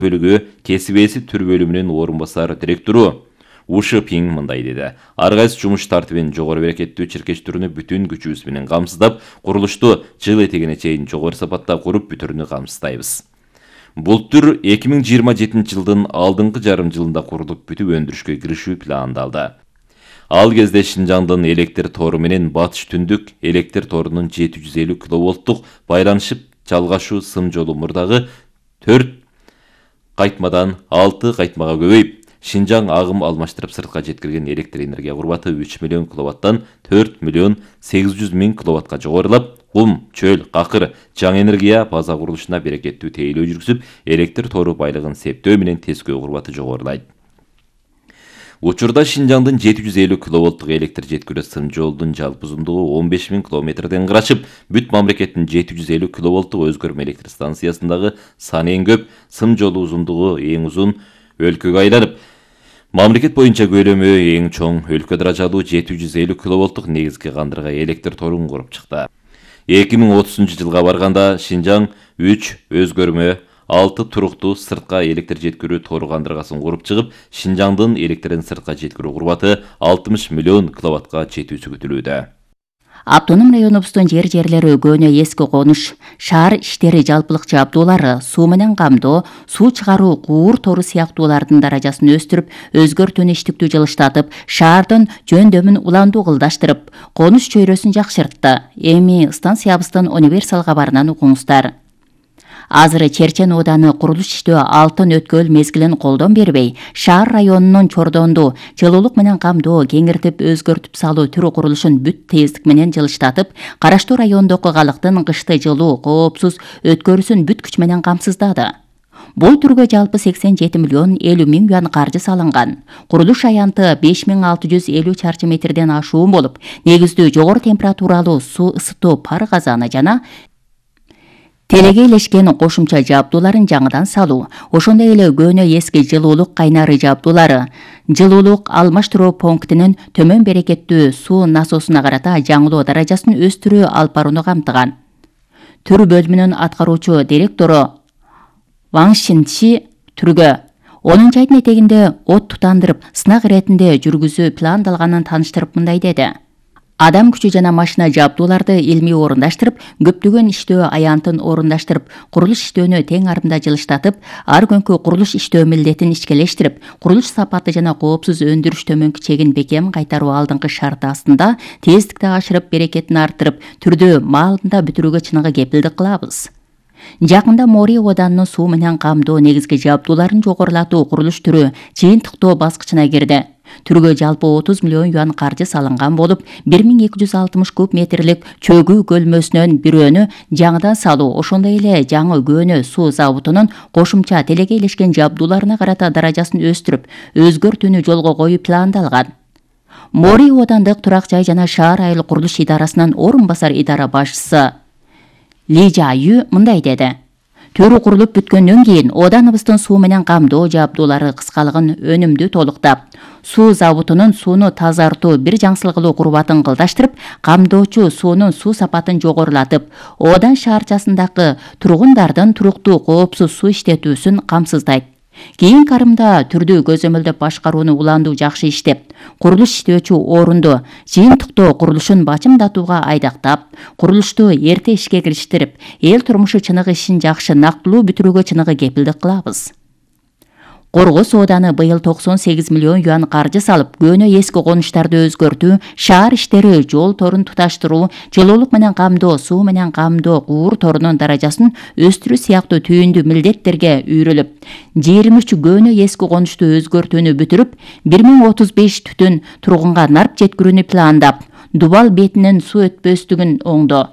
бөлүгү кесип ээси түр бөлүмүнүн орун басар директору Ушы Пиң мындай деди. Ар кайсы жумуш тартибин жогору берекеттүү чиркештирүүнү бүтүн күчүбүз менен камсыздап, курулушту жыл этегине чейин жогору сапатта куруп бүтүрүүнү камсыздайбыз. Бул түр 2027 жылдын алдыңкы жарым жылында курулуп бүтүп өндүрүшкө киришүү пландалды. Ал кезде Шинжаңдын электр тору менен батыш түндүк электр торунун 750 киловолттук байланышып жалгашуу сым жолу мурдагы 4 кайтмадан 6 кайтмага көбөйүп, Шинжаң агым алмаштырып сыртка жеткирген электр энергия курбаты 3 миллион киловаттан 4 миллион 800 миң киловатка жогорулап, кум, чөл, какыр, жаңы энергия база курулушуна берекеттүү тейлөө жүргүзүп, электр тору байлыгын септөө менен тескөө курбаты жогорулайт. Учурда Шинжаңдын 750 киловолттук электр жеткирүү сым жолдун жалпы узундугу 15 000 километрден карашып, бүт мамлекеттин 750 киловолттук өзгөрмө электр станциясындагы саны эң көп, сым жолу узундугу эң узун өлкөгө айланып, мамлекет боюнча көлөмү эң чоң өлкө даражалуу 750 киловолттук негизги кандырга электр торун куруп чыкты. 2030 жылга барганда Шинжаң 3 өзгөрмө 6 туруктуу сыртка электр жеткирүү тору кандыргасын куруп чыгып, Шинжаңдын электрин сыртка жеткирүү курбаты 60 миллион киловаттка жетүүсү күтүлүүдө. Автоном районубуздун жерлери көөнө эски конуш, шаар иштери жалпылык жабдуулары, суу менен камдоо, суу чыгаруу, куур тору сыяктуулардын даражасын өстүрүп, өзгөртүүнү иштиктүү жылыштатып, шаардын жөндөмүн уландуу кылдаштырып, конуш чөйрөсүн жакшыртты. Эми станциябыздын универсал кабарынан угуңуздар. Азыр Черчен ооданы курулуш иштөө алтын өткөл мезгилин колдон бербей, шаар районунун чордонду жылуулук менен камдоо, кеңиртип өзгөртүп салуу түрү курулушун бүт тездик менен жылыштатып, караштуу райондогу калктын кышты жылуу, коопсуз өткөрүүсүн бүт күч менен камсыздады. Бул түргө жалпы 87 миллион 50 миң юан каржы салынган. Курулуш аянты 5650 чарчы метрден ашуун болуп, негиздүү жогору температуралуу суу ысытуу пар казаны жана телеге илешкен кошумча жабдууларын жаңыдан салуу, ошондой эле көөнө эски жылуулук кайнары жабдуулары, жылуулук алмаштыруу пунктинин төмөн берекеттүү суу насосуна карата жаңылоо даражасын өстүрүү алып барууну камтыган. Түр бөлүмүнүн аткаруучу директору Ван Шинчи түргө 10 айдын этегинде от тутандырып, сынак иретинде жүргүзүү пландалганын таныштырып мындай деди. Адам күчү жана машина жабдууларды илмий орундаштырып, көптөгөн иштөө аянтын орундаштырып, курулуш иштөөнү тең арымда жылыштатып, ар күнкү курулуш иштөө милдетин ишкелештирип, курулуш сапаты жана коопсуз өндүрүш төмөнкү чегин бекем кайтаруу алдыңкы шарты астында тездикти ашырып, берекетин арттырып, түрдү маалында бүтүрүүгө чыныгы кепилдик кылабыз. Жакында Мори оданынын суу менен камдоо негизги жабдууларын жогорулатуу курулуш түрү жыйынтыктоо баскычына кирди. Түргө жалпы 30 миллион юан каржы салынган болуп, 1260 куб метрлик чөгүү көлмөсүнөн бирөөнү жаңыдан салуу, ошондой эле жаңы көөнө суу заводунун кошумча телеге илешкен жабдууларына карата даражасын өстүрүп, өзгөртүүнү жолго коюу пландалган. Мори оодандык турак жай жана шаар айыл курулуш идарасынын орун басар идара башчысы Ли Жаю мындай деди. Төрү курулуп бүткөндөн кийин ооданыбыздын суу менен камдоо жабдуулары кыскалыгын өнүмдүү толуктап, суу заводунун сууну тазартуу бир жаңсылыгылуу курбатын кылдаштырып, камдоочу суунун суу сапатын жогорулатып, оодан шаарчасындагы тургундардын туруктуу коопсуз суу иштетүүсүн камсыздайт. Кийин карымда түрдүү көзөмөлдөп башкарууну уландуу жакшы иштеп, курулуш иштөөчү орунду жыйынтыктоо курулушун бачымдатууга айдактап, курулушту эрте ишке кириштирип, эл турмушу чыныгы ишин жакшы нактылуу бүтүрүүгө чыныгы кепилдик кылабыз. Коргоз ооданы быйыл 98 миллион юан каржы салып, көөнө эски конуштарды өзгөртүү, шаар иштери, жол торун туташтыруу, жылуулук менен камдоо, суу менен камдоо, куур торунун даражасын өстүрүү сыяктуу түйүндүү милдеттерге үйрүлүп, 23 көөнө эски конушту өзгөртүүнү бүтүрүп, 1035 түтүн тургунга нарп жеткирүүнү пландап, Дубал бетинин суу өтпөстүгүн оңдоо,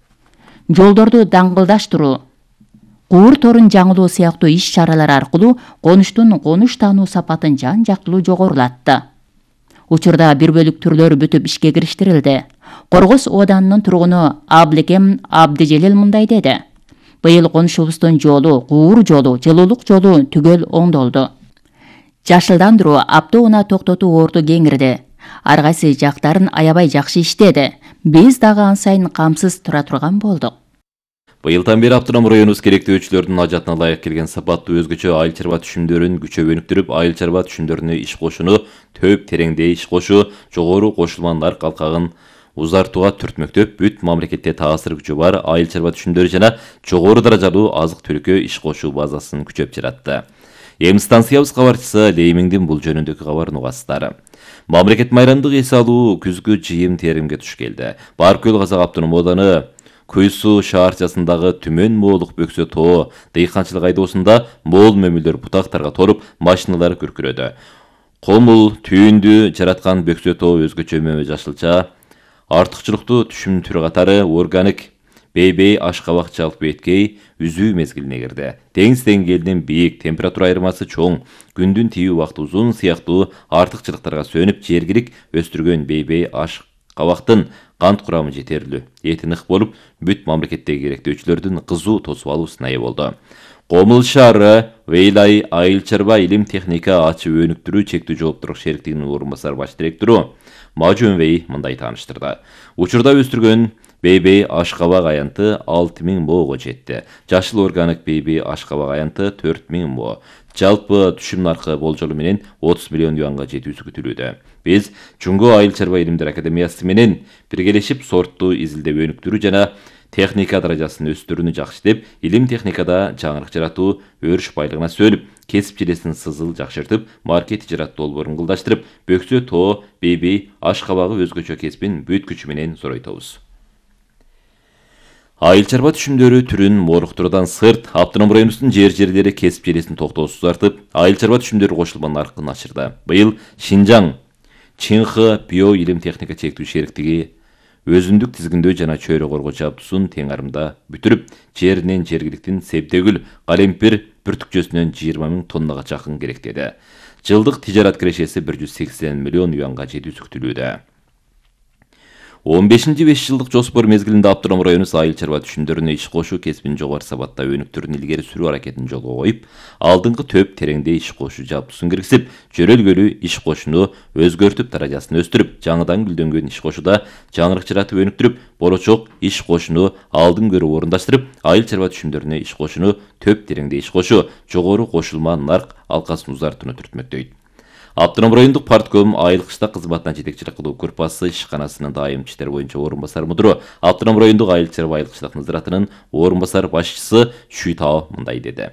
жолдорду даңгылдаштыруу, куур торун жаңылоо сыяктуу иш-чаралар аркылуу конуштун конуш таануу сапатын жан-жактылуу жогорулатты. Учурда бир бөлүк түрлөр бүтүп ишке кириштирилди. Коргоз ооданынын тургуну Абдикем Абдижелил мындай деди. Быйыл конушубуздун жолу, куур жолу, жылуулук жолу түгөл оңдолду. Жашылдандыруу, автоунаа токтотуу орду кеңирди. Ар кайсы жактарын аябай жакшы иштеди. Биз дагы ан сайын камсыз тура турган болдук. Быйылдан бeri Автоном районубуз керектөөчүлөрдүн ажатына ылайык келген сапаттуу өзгөчө айыл чарба түшүмдөрүн күчөп өнүктүрүп, айыл чарба түшүмдөрүнө иш кошууну, төп тереңдей иш кошуу, жогору кошулма нарк алкагын узартууга түртмөктөп, бүт мамлекетте таасир күчү бар айыл чарба түшүмдөрү жана жогору даражалуу азык түлүккө иш кошуу базасын күчөп жаратты. Эми станциябыз кабарчысы Леймиңдин бул жөнүндөгү кабарын угасыздар. Мамлекет майрамдык эс алуу күзгү жыйым теримге туш келди. Баркөл Казак автоном ооданы Куйсу шаарчасындагы Түмөн Моолук Бөксө тоо дыйканчылык айдоосунда моол мөмүлдөр бутактарга толуп, машиналар күркүрөдү. Комул түйүндү жараткан Бөксө тоо өзгөчө мөмө жашылча, артыкчылыктуу түшүм түрү катары органик бейбей ашкабак жалпы беткей үзүү мезгилине кирди. Деңиз деңгээлинин бийик, температура айырмасы чоң, күндүн тийүү убакыты узун сыяктуу артыкчылыктарга сөнүп, жергилик өстүргөн бейбей ашкабактын кант курамы жетерлүү, эти нык болуп, бүт мамлекеттеги керектөөчүлөрдүн кызуу тосуп алуусуна ээ болду. Комул шаары Вейлай айыл чарба илим техника ачып өнүктүрүү чектүү жооптуулук шериктигинин орун басар баш директору Мажөнбей мындай тааныштырды. Учурда өстүргөн бейбей ашкабак аянты 6000 моого жетти. Жашыл органик бейбей ашкабак аянты 4000 мо. Жалпы түшүм наркы болжолу менен 30 миллион юанга жетүүсү күтүлүүдө. Биз Жуңго айыл чарба илимдер академиясы менен биргелешип сорттуу изилдеп өнүктүрүү жана техника даражасын өстүрүүнү жакшытып, илим техникада жаңырык жаратуу, өрүш байлыгына сөнүп, кесип желесин сызыл жакшыртып, маркет тижарат долбоорун кылдаштырып, Бөксө тоо бейбей ашкабагы өзгөчө кесибин бүт күчү менен зоройтобуз. Айыл чарба түшүмдөрү түрүн моруктуруудан сырт, Автоном районубуздун жерлери кесип желесин токтоосуз артып, айыл чарба түшүмдөрү кошулма наркын ачырды. Быйыл Шинжаң Чинхы био илим техника чектүү шериктиги өзүндүк тизгиндөө жана чөйрө коргоо жабдуусун тең арымда бүтүрүп, жеринен жергиликтин себдегүл, калемпир бүртүкчөсүнөн 20 000 тоннага жакын керектеди. Жылдык тижарат кирешеси 180 миллион юанга жетүүсү күтүлүүдө. 15-5 жылдык жоспор мезгилинде Автоном районубуз айыл чарба түшүмдөрүнө иш кошуу кесибин жогору сабатта өнүктүрүүнү илгери сүрүү аракетин жолго коюп, алдыңкы төп тереңдей иш кошуу жабдуусун киргизип, жөрөлгөлүү иш кошууну өзгөртүп, даражасын өстүрүп, жаңыдан гүлдөнгөн иш кошууда жаңырык жаратып өнүктүрүп, борочок иш кошууну алдын көрүп орундаштырып, айыл чарба түшүмдөрүнө иш кошууну төп тереңдей иш кошуу, жогору кошулма нарк алкасын узартууну түртмөктөйт. Автоном райондук партком айыл кыштак кызматына жетекчилик кылуу группасы ишканасынын дайым иштер боюнча орун басар мудуру, Автоном райондук айыл чарба айыл кыштак назаратынын орун басар башчысы Шүйтао мындай деди.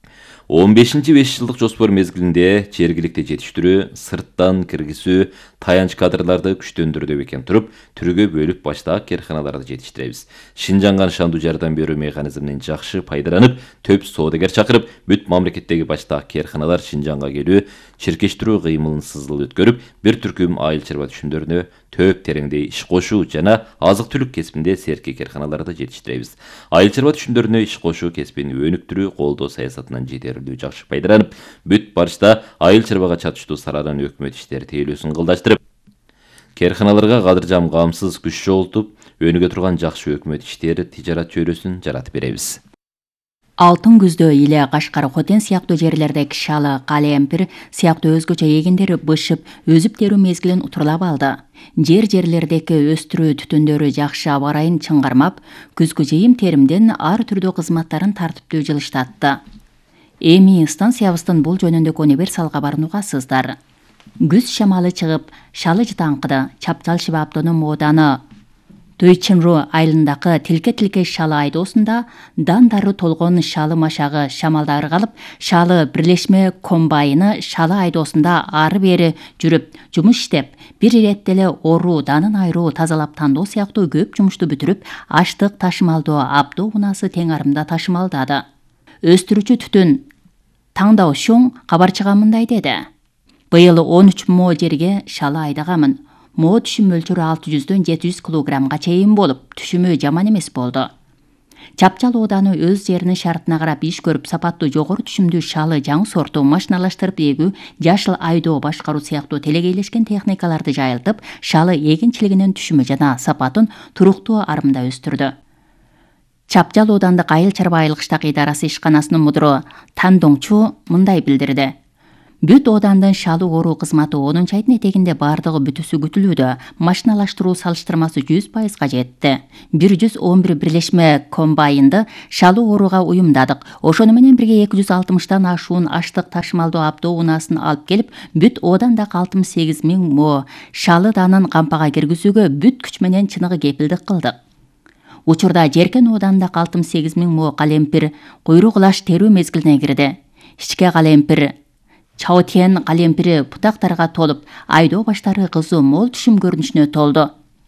15-5 жылдык жоспор мезгилинде жергиликти жетиштирүү, сырттан киргизүү, таянч кадрларды күчтөндүрүү экен туруп, түргө бөлүп баштаак керканаларды жетиштиребиз. Шинжаңга нышандуу жардам берүү механизминен жакшы пайдаланып, төп соодагер чакырып, бүт мамлекеттеги баштаак керканалар Шинжаңга келүү, чиркештирүү кыймылын сызыл өткөрүп, бир түркүм айыл чарба түшүмдөрүнө төп тереңдей иш кошуу жана азык түлүк кесибинде серки керканаларды жетиштиребиз. Айыл чарба түшүмдөрүнө иш кошуу кесибин өнүктүрүү колдоо саясатынан жетерлүү жакшы пайдаланып, бүт барышта айыл чарбага чатыштуу саралан өкмөт иштери тейлөөсүн кылдаштырып, керканаларга кадыржам камсыз күч жоготуп, өнүгө турган жакшы өкмөт иштери тижарат чөйрөсүн жаратып беребиз. Алтын күздө Иле, Кашкар, Хотен сыяктуу жерлердеги шалы, калемпир сыяктуу өзгөчө эгиндер бышып, өзүп терүү мезгилин утурлап алды. Жерлердеги өстүрүү түтүндөрү жакшы аба ырайын чыңгармап, күзгү жыйым теримден ар түрдүү кызматтарын тартиптүү жылыштатты. Эми станциябыздын бул жөнүндөгү универсал кабарын угасыздар. Күз шамалы чыгып, шалы жытаңкыды. Чапчал Шиба автоном ооданы Тойчинру айылындагы тилке шалы айдоосунда дандары толгон шалы машагы шамалда ыргалып, шалы бирлешме комбайны шалы айдоосунда ары бери жүрүп, жумуш иштеп, бир иретте эле оруу, данын айыруу, тазалап тандоо сыяктуу көп жумушту бүтүрүп, аштык ташымалдоо абдоо унасы тең арымда ташымалдады. Өстүрүүчү түтүн Таңдоо Шоң кабарчыга мындай деди. Быйыл 13 мо жерге шалы айдагамын. Мо түшүм мөлчөрү 600-дөн 700 килограммга чейин болуп, түшүмү жаман эмес болду. Чапчал ооданы өз жеринин шартына карап иш көрүп, сапаттуу жогору түшүмдүү шалы жаңы сорту машиналаштырып эгүү, жашыл айдоо башкаруу сыяктуу телегейлешкен техникаларды жайылтып, шалы эгинчилигинин түшүмү жана сапатын туруктуу арымда өстүрдү. Чапчал оодандык айыл чарба айыл кыштак идарасы ишканасынын мудуру Тандоңчу мындай билдирди. Бүт оодандын шалуу оруу кызматы 10 айдын этегинде бардыгы бүтүсү күтүлүүдө. Машиналаштыруу салыштырмасы 100%га жетти. 111 бирлешме комбайнды шалуу орууга уюмдадык. Ошону менен бирге 260тан ашуун аштык ташымалдоо автоунаасын алып келип, бүт оодандагы 68 000 мо шалы данын кампага киргизүүгө бүт күч менен чыныгы кепилдик кылдык. Учурда Жеркен оодандагы 68 000 мо калемпир куйрук лаш терүү мезгилине кирди. Ичке калемпир Чаотен калемпири бутактарга толуп, айдоо баштары кызуу мол түшүм көрүнүшүнө толду.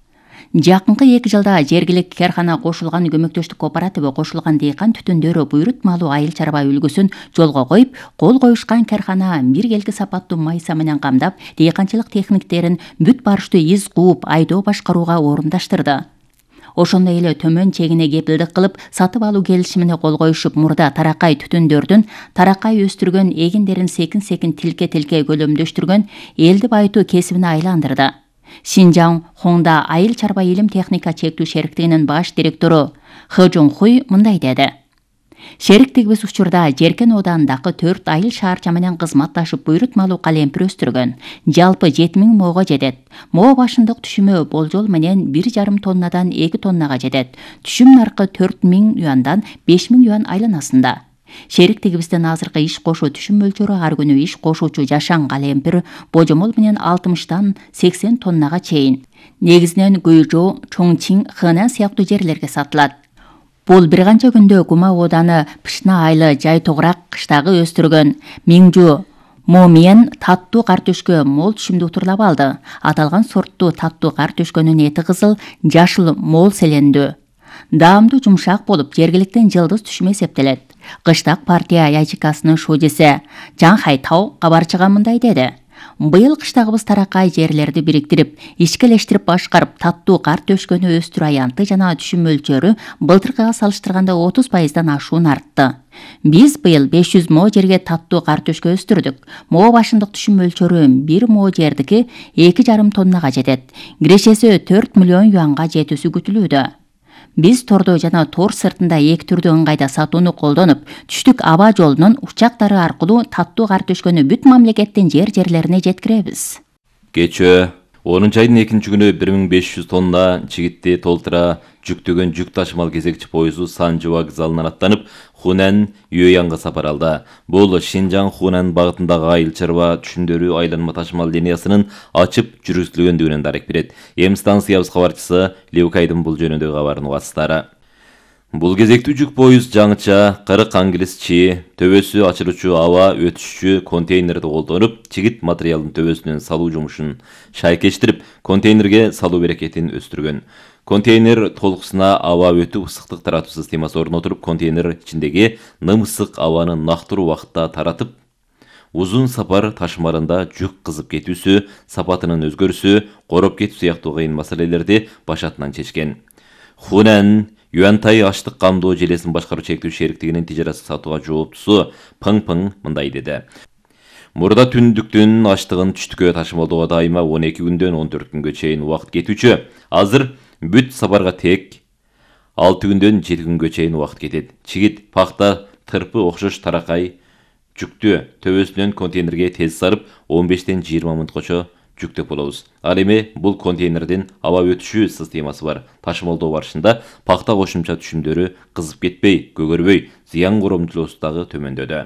Жакынкы 2 жылда жергиликтүү кархана кошулган көмөктөштүк кооперативи кошулган дыйкан түтүндөрү буйрутмалуу айыл чарба үлгүсүн жолго коюп, кол коюшкан кархана биргелки сапаттуу майса менен камдап, дыйканчылык техниктерин бүт барыштуу из кууп, айдоо башкарууга орундаштырды. Ошондой эле төмөн чегине кепилдик кылып, сатып алуу келишимине кол коюшуп, мурда таракай түтүндөрдүн таракай өстүргөн эгиндерин секин-секин тилке-тилке көлөмдөштүргөн элди байытуу кесибине айландырды. Шинжаң Хоңда айыл чарба илим техника чектүү шериктигинин баш директору Хы Жонхуй мындай деди. Шериктигибиз учурда Жеркен оодандагы 4 айыл шаарча менен кызматташып буйрутмалуу калемпир өстүргөн. Жалпы 7000 моого жетет. Мо башындык түшүмү болжол менен 1,5 тоннадан 2 тоннага жетет. Түшүм наркы 4000 юандан 5000 юан айланасында. Шериктигибиздин азыркы иш кошуу түшүм мөлчөрү ар күнү иш кошуучу жашаң калемпир божомол менен 60тан 80 тоннага чейин. Негизинен Гуйжоу, Чоңчин, Хэнан сыяктуу жерлерге сатылат. Бул бир канча күндө Гума ооданы Пышна айлы жай тогурак кыштагы өстүргөн Миңжу Момиен таттуу картөшкө мол түшүмдү утурлап алды. Аталган сорттуу таттуу картөшкөнүн эти кызыл, жашыл, мол селендүү. Даамдуу жумшак болуп, жергиликтен жылдыз түшүм эсептелет. Кыштак партия ячейкасынын шожеси Жан Хайтау кабарчыга мындай деди. Быйыл кыштагыбыз таракай жерлерди бириктирип, ишкелештирип башкарып, таттуу картөшкөнү өстүрүү аянты жана түшүм мөлчөрү былтыркыга салыштырганда 30%дан ашуун артты. Биз быйыл 500 мо жерге таттуу картөшкө өстүрдүк. Мо башындык түшүм мөлчөрү 1 мо жердики 2,5 тоннага жетет. Кирешеси 4 миллион юанга жетүүсү күтүлүүдө. Биз тордо жана тор сыртында эки түрдүү ыңгайда сатууну колдонуп, түштүк аба жолунун учактары аркылуу таттуу картөшкөнү бүт мамлекеттин жерлерине жеткиребиз. Кечөө 10 айдын 2 күнү 1500 тонна чигитти толтура жүктөгөн жүк ташымал кезекчи поезду Санжы вокзалынан аттанып, Хунан Юэянга сапар алды. Бул Шинжаң Хунан багытындагы айыл чарба түшүмдөрү айланма ташымал линиясынын ачып жүргүзүлгөндүгүнөн дарек берет. Эми станциябыз кабарчысы Леукайдын бул жөнүндөгү кабарынын убастары. Бул кезектүү жүк поезд жаңыча 40 англис чи, төбөсү ачылуучу аба өтүшчү контейнерди колдонуп, чигит материалдын төбөсүнөн салуу жумушун шайкештирип, контейнерге салуу берекетин өстүргөн. Контейнер толкусуна аба өтүп ысыктык таратуу системасы орнотулуп, контейнер ичиндеги ным ысык абаны нактыруу убакытта таратып, узун сапар ташымалында жүк кызып кетүүсү, сапатынын өзгөрүүсү, короп кетүү сыяктуу кыйын маселелерди башатынан чечкен. Хунан Юантай аштык камдоо желесин башкаруу чектүү шериктигинин тижарат сатууга жооптусу Пың мындай деди. Мурда түндүктүн аштыгын түштүккө ташымалдоого дайыма 12 күндөн 14 күнгө чейин убакыт кетүүчү. Азыр бүт сапарга тек 6 күндөн 7 күнгө чейин убакыт кетет. Чигит, пахта, тырпы окшош таракай жүктү төбөсүнөн контейнерге тез сарып 15-тен 20 мүнөткөчө жүктөп болобуз. Ал эми бул контейнердин аба өтүшүү системасы бар. Ташымалдоо барышында пахта кошумча түшүмдөрү кызып кетпей, көгөрбөй, зыян коромдуулуусу дагы төмөндөдү.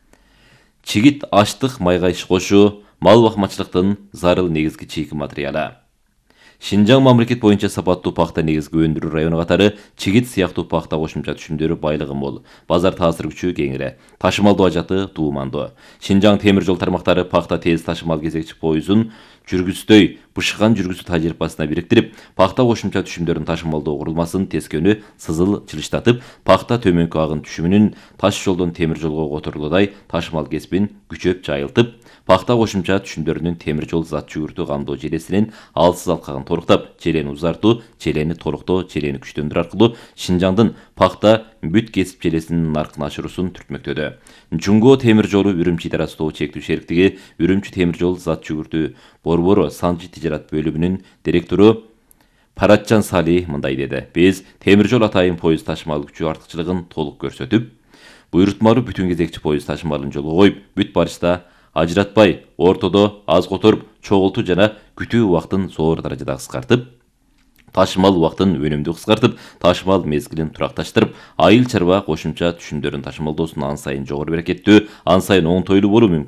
Чигит аштык майга иш кошуу, мал бакмачылыктын зарыл негизги чийки материалы. Шинжаң мамлекет боюнча сапаттуу пахта негизги өндүрүү району катары чигит сыяктуу пахта кошумча түшүмдөрү байлыгы мол. Базар таасир күчү кеңири. Ташымалдоо ажаты туумандуу. Шинжаң темир жол тармактары пахта тез ташымал кезекчи поездун жүргүздөй бышыган жүргүзүү тажрыйбасына бириктирип, пахта кошумча түшүмдөрүн ташымалдоо курулмасын тескөнү сызыл жылыштатып, пахта төмөнкү агын түшүмүнүн таш жолдон темир жолго которулудай ташымал кесибин күчөп жайылтып, пахта кошумча түшүмдөрүнүн темир жол зат жүгүртүү камдоо желесинин алсыз алкагын торуктап, желени узартуу, желени толуктоо, желени күчтөндүрүү аркылуу Шинжаңдын пахта бүт кесип желесинин наркын ашыруусун түртмөктөдү. Жунго темир жолу Үрүмчү Итарастоо чектүү шериктиги Үрүмчү темир жол зат жүгүртүү Борбору Санжы тижарат бөлүмүнүн директору Паратжан Сали мындай деди. Биз темир жол атайын поезд ташымал күчү артыкчылыгын толук көрсөтүп, буйрутмалуу бүтүн кезекчи поезд ташымалын жолго коюп, бүт барышта ажыратпай, ортодо аз которуп, чогултуу жана күтүү убактын зор даражада кыскартып, ташымал убактын өнүмдүү кыскартып, ташымал мезгилин туракташтырып, айыл чарба кошумча түшүмдөрүн ташымалдоосун ан сайын жогору берекеттүү, ан сайын оңтойлуу болуу мүмкүн